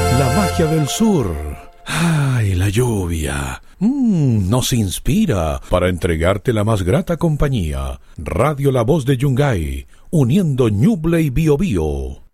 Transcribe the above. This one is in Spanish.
La magia del sur. ¡Ay, la lluvia! Nos inspira para entregarte la más grata compañía. Radio La Voz de Yungay, uniendo Ñuble y Biobío.